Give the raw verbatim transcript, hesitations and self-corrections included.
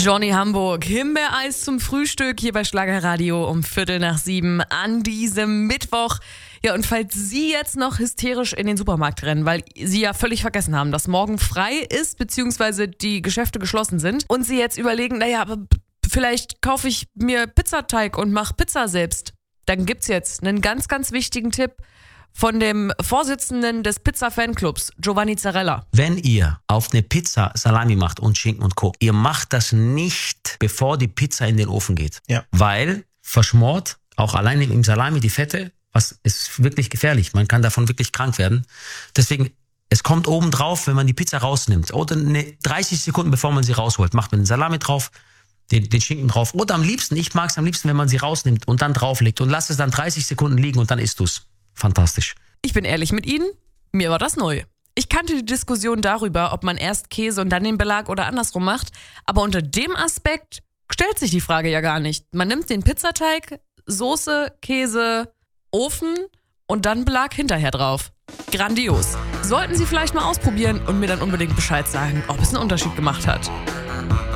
Johnny Hamburg, Himbeereis zum Frühstück hier bei Schlagerradio um Viertel nach sieben an diesem Mittwoch. Ja, und falls Sie jetzt noch hysterisch in den Supermarkt rennen, weil Sie ja völlig vergessen haben, dass morgen frei ist, beziehungsweise die Geschäfte geschlossen sind und Sie jetzt überlegen, naja, aber vielleicht kaufe ich mir Pizzateig und mache Pizza selbst, dann gibt's jetzt einen ganz, ganz wichtigen Tipp von dem Vorsitzenden des Pizza-Fanclubs, Giovanni Zarella. Wenn ihr auf eine Pizza Salami macht und Schinken und Co., ihr macht das nicht, bevor die Pizza in den Ofen geht. Ja. Weil verschmort, auch alleine im Salami, die Fette, was ist wirklich gefährlich. Man kann davon wirklich krank werden. Deswegen, es kommt oben drauf, wenn man die Pizza rausnimmt. Oder eine dreißig Sekunden, bevor man sie rausholt, macht man den Salami drauf, den, den Schinken drauf. Oder am liebsten, ich mag es am liebsten, wenn man sie rausnimmt und dann drauflegt und lasst es dann dreißig Sekunden liegen und dann isst du es. Fantastisch. Ich bin ehrlich mit Ihnen, mir war das neu. Ich kannte die Diskussion darüber, ob man erst Käse und dann den Belag oder andersrum macht, aber unter dem Aspekt stellt sich die Frage ja gar nicht. Man nimmt den Pizzateig, Soße, Käse, Ofen und dann Belag hinterher drauf. Grandios. Sollten Sie vielleicht mal ausprobieren und mir dann unbedingt Bescheid sagen, ob es einen Unterschied gemacht hat.